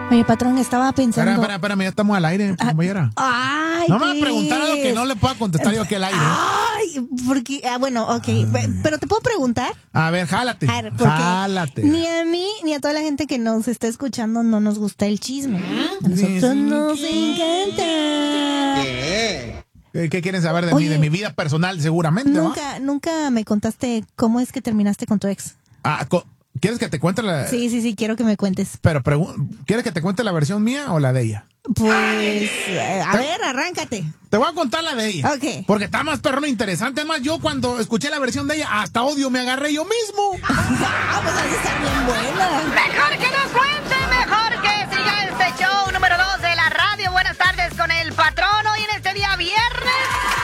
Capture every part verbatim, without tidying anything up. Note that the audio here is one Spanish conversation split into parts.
Oye, patrón, estaba pensando... Espera, espera, espérame, ya estamos al aire, compañera. Ay, no me vas a preguntar algo que no le pueda contestar yo aquí al aire. Ay, porque... Ah, bueno, ok. Ay. Pero ¿te puedo preguntar? A ver, jálate. A ver, jálate. Ni a mí, ni a toda la gente que nos está escuchando no nos gusta el chisme. A nosotros nos encanta. ¿Qué? ¿Qué, qué quieren saber de Oye, mí? De mi vida personal, seguramente, Nunca, ¿no? nunca me contaste cómo es que terminaste con tu ex. Ah, ¿quieres que te cuente la...? Sí, sí, sí, quiero que me cuentes. Pero, ¿quieres que te cuente la versión mía o la de ella? Pues, a ¿Te? ver, arráncate. Te voy a contar la de ella. Ok. Porque está más perrón interesante. Además, yo cuando escuché la versión de ella, hasta odio me agarré yo mismo. Ah, pues ahí está bien buena. Mejor que nos cuente, mejor que siga este show número dos de la radio. Buenas tardes con el patrón. Hoy en este día viernes.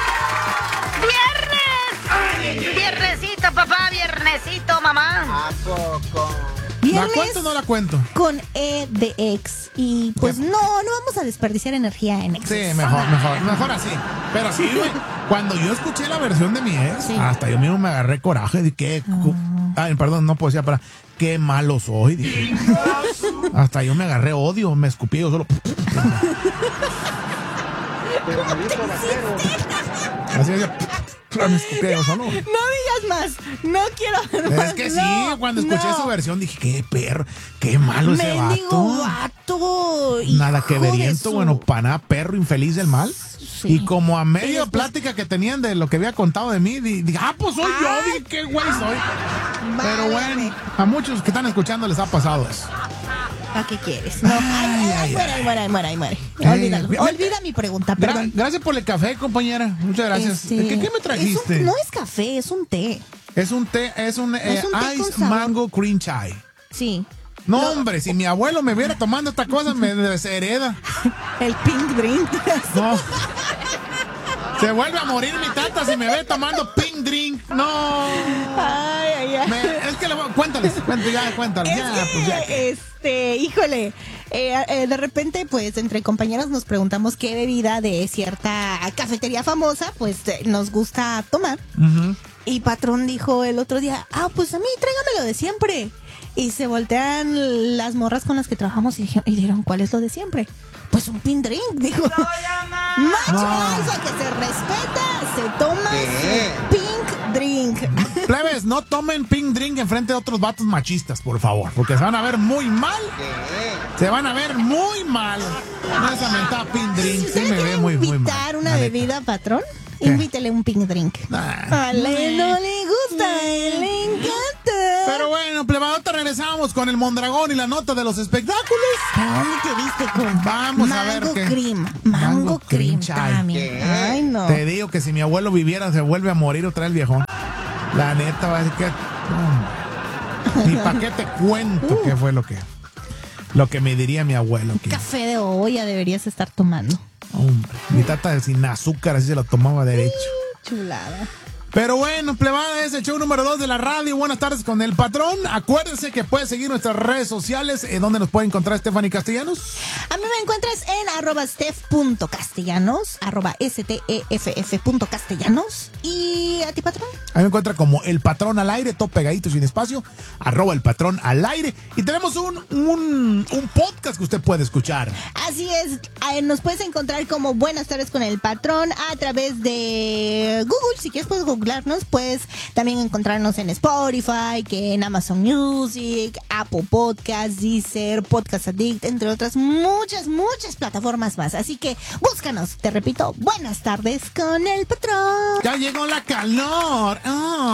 ¡Viernes! Viernesito, papá, viernesito, mamá. ¿A poco? Viernes ¿La cuento o no la cuento? Con E de ex. Y pues no, no vamos a desperdiciar energía en ex. Sí, mejor, mejor, mejor así. Pero sí, güey, cuando yo escuché la versión de mi ex, sí. hasta yo mismo me agarré coraje. Dije, qué... Oh. Ay, perdón, no puedo decir para... Qué malo soy, dije. Hasta yo me agarré odio, me escupí yo solo... Pero me dijo así es, me escupí yo solo. No digas más, no quiero más. Es que sí, no, cuando escuché no. su versión dije, qué perro, qué malo ese Mendigo vato. vato. Nada que veriento, su... bueno, para nada, perro infeliz del mal. Sí. Y como a media después... plática que tenían de lo que había contado de mí, dije, ah, pues soy Ay. yo, dije, qué güey soy. Vale. Pero bueno, a muchos que están escuchando les ha pasado eso. ¿Para qué quieres? No. Ay, ay, ay, muere, ay, muere, muere, muere. Olvídalo. Eh, Olvida mi pregunta, perdón. Gra gracias por el café, compañera. Muchas gracias. Este, ¿Qué, ¿Qué me trajiste? Es un, no es café, es un té. Es un té, es un, es eh, un té Ice Mango Cream Chai. Sí. No, no, hombre, si mi abuelo me viera tomando esta cosa, me deshereda. El pink drink. No. Se vuelve a morir mi tata si me ve tomando pink drink. No. Ay, ay, ay. Me, es que le voy, cuéntales, cuéntales, ya, cuéntales. Es ya, que, pues ya. Este, híjole, eh, eh, de repente, pues, entre compañeros nos preguntamos qué bebida de cierta cafetería famosa, pues, eh, nos gusta tomar. Uh-huh. Y patrón dijo el otro día, ah, pues a mí tráigamelo de siempre. Y se voltean las morras con las que trabajamos y dijeron, y dijeron, ¿cuál es lo de siempre? Pues un pink drink, dijo. Macho no. alfa que se respeta, se toma su pink drink. Plebes, no tomen pink drink enfrente de otros vatos machistas, por favor, porque se van a ver muy mal. Se van a ver muy mal. No esa mentada pink drink, si sí me ve muy, muy mal. ¿Invitar una bebida, patrón? ¿Qué? Invítele un pink drink. Nah. A él no le gusta, a él le encanta. Pero bueno, plebadota, regresamos con el Mondragón y la nota de los espectáculos. ¿A dónde te viste con Vamos mango a ver qué. Cream, mango, mango cream, también. Ay, no. Te digo que si mi abuelo viviera se vuelve a morir otra vez el viejón. La neta va a decir que no. Ni pa' qué te cuento uh. qué fue lo que lo que me diría mi abuelo. Un café de olla deberías estar tomando. Hombre, mi tata sin azúcar así se lo tomaba derecho. Chulada. Pero bueno, plebada, es el show número dos de la radio. Buenas tardes con el patrón. Acuérdense que puedes seguir nuestras redes sociales. ¿En dónde nos puede encontrar Stephanie Castellanos? A mí me encuentras en arroba steph.castellanos, arroba steff.castellanos. ¿Y a ti, patrón? A mí me encuentra como el patrón al aire, todo pegadito, sin espacio, arroba el patrón al aire. Y tenemos un, un, un podcast que usted puede escuchar. Así es, nos puedes encontrar como Buenas tardes con el patrón a través de Google. Si quieres puedes googlearnos, puedes también encontrarnos en Spotify, que en Amazon Music, Apple Podcasts, Deezer, Podcast Addict, entre otras muchas, muchas plataformas más. Así que búscanos, te repito, Buenas tardes con el patrón. Ya llegó la calor. Oh.